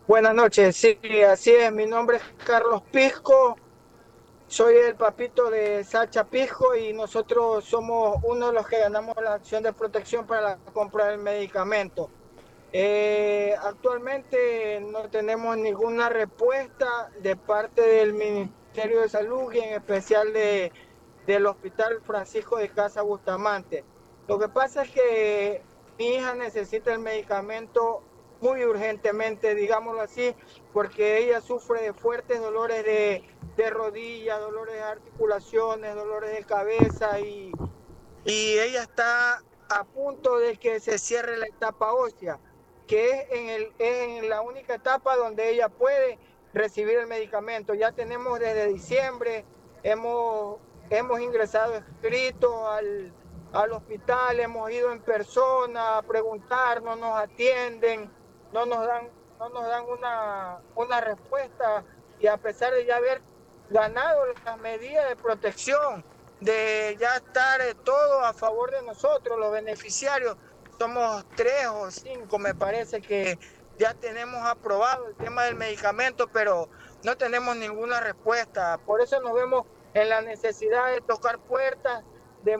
Buenas noches, sí, así es. Mi nombre es Carlos Pisco, soy el papito de Sacha Pisco y nosotros somos uno de los que ganamos la acción de protección para la compra del medicamento. Actualmente no tenemos ninguna respuesta de parte del Ministerio de Salud y en especial del Hospital Francisco de Casa Bustamante. Lo que pasa es que mi hija necesita el medicamento muy urgentemente, digámoslo así, porque ella sufre de fuertes dolores de rodilla, dolores de articulaciones, dolores de cabeza y ella está a punto de que se cierre la etapa ósea, que es en la única etapa donde ella puede recibir el medicamento. Ya tenemos desde diciembre, hemos ingresado escrito al hospital, hemos ido en persona a preguntar, no nos atienden, no nos dan, no nos dan una respuesta y a pesar de ya haber ganado las medidas de protección, de ya estar todo a favor de nosotros, los beneficiarios. Somos tres o cinco, me parece que ya tenemos aprobado el tema del medicamento, pero no tenemos ninguna respuesta. Por eso nos vemos en la necesidad de tocar puertas de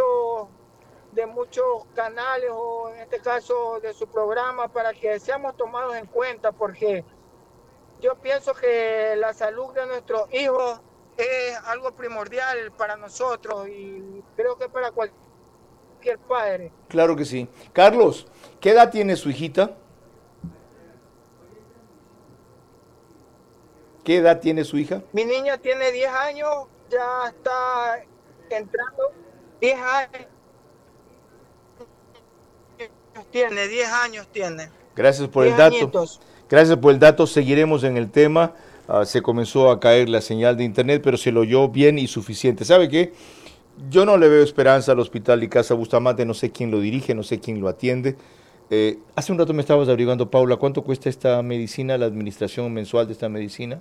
muchos canales o en este caso de su programa para que seamos tomados en cuenta, porque yo pienso que la salud de nuestros hijos es algo primordial para nosotros y creo que para cualquier padre. Claro que sí. Carlos, ¿qué edad tiene su hijita? ¿Qué edad tiene su hija? Mi niña tiene 10 años, ya está entrando, 10 años tiene, 10 años tiene, Gracias por 10 el dato. añitos. Gracias por el dato. Seguiremos en el tema. Se comenzó a caer la señal de internet, pero se lo oyó bien y suficiente. ¿Sabe qué? Yo no le veo esperanza al Hospital y Casa Bustamante. No sé quién lo dirige, no sé quién lo atiende. Hace un rato me estabas averiguando, Paula, ¿cuánto cuesta esta medicina, la administración mensual de esta medicina?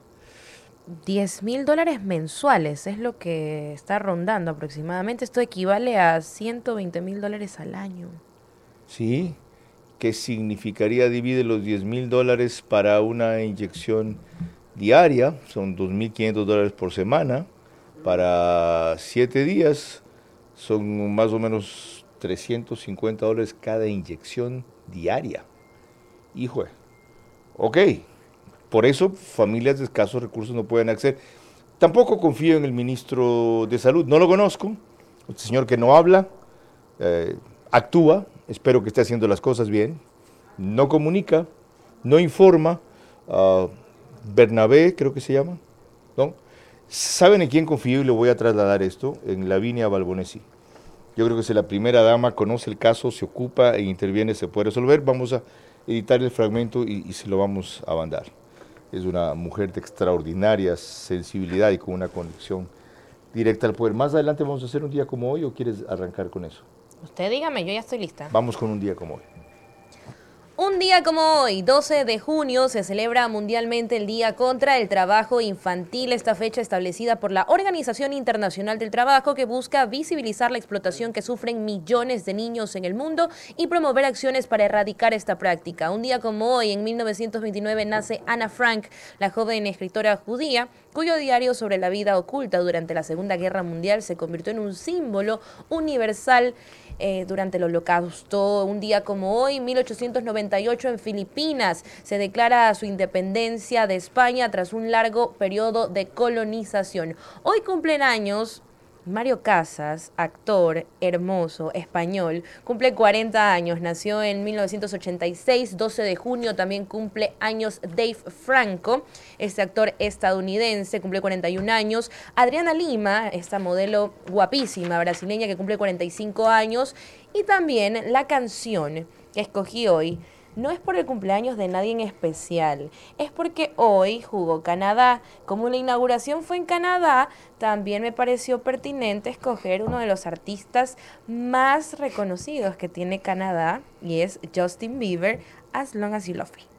$10.000 mensuales es lo que está rondando aproximadamente. Esto equivale a $120.000 al año. Sí. ¿Qué significaría? Divide los $10.000 para una inyección diaria, son $2.500 por semana, para 7 días, son más o menos $350 cada inyección diaria. Hijo, ok, por eso familias de escasos recursos no pueden acceder. Tampoco confío en el ministro de Salud, no lo conozco, este señor que no habla, eh, actúa, espero que esté haciendo las cosas bien, no comunica, no informa. uh, Bernabé, creo que se llama, ¿no? ¿Saben en quién confío y le voy a trasladar esto? En Lavinia Balbonesi. Yo creo que si la primera dama conoce el caso, se ocupa e interviene, se puede resolver. Vamos a editar el fragmento y se lo vamos a mandar. Es una mujer de extraordinaria sensibilidad y con una conexión directa al poder. Más adelante vamos a hacer un día como hoy, ¿o quieres arrancar con eso? Usted dígame, yo ya estoy lista. Vamos con un día como hoy. Un día como hoy, 12 de junio, se celebra mundialmente el Día contra el Trabajo Infantil. Esta fecha establecida por la Organización Internacional del Trabajo, que busca visibilizar la explotación que sufren millones de niños en el mundo y promover acciones para erradicar esta práctica. Un día como hoy, en 1929, nace Ana Frank, la joven escritora judía, cuyo diario sobre la vida oculta durante la Segunda Guerra Mundial se convirtió en un símbolo universal durante el Holocausto. Un día como hoy, 1898, en Filipinas, se declara su independencia de España tras un largo periodo de colonización. Hoy cumplen años Mario Casas, actor hermoso, español, cumple 40 años, nació en 1986, 12 de junio también cumple años Dave Franco, este actor estadounidense, cumple 41 años, Adriana Lima, esta modelo guapísima brasileña que cumple 45 años, y también la canción que escogí hoy no es por el cumpleaños de nadie en especial, es porque hoy jugó Canadá. Como la inauguración fue en Canadá, también me pareció pertinente escoger uno de los artistas más reconocidos que tiene Canadá, y es Justin Bieber, As Long As You Love Me.